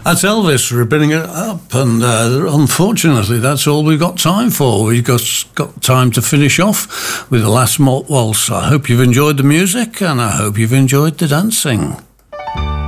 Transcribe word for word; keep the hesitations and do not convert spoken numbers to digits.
That's Elvis ripping it up, and uh, unfortunately, that's all we've got time for. We've got, got time to finish off with the last malt waltz. I hope you've enjoyed the music, and I hope you've enjoyed the dancing.